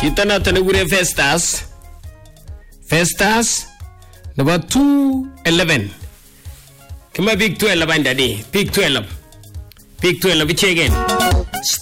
Chito noton nekure Festus nebo 211. Kima big 12 bandani, big 12 ichegen.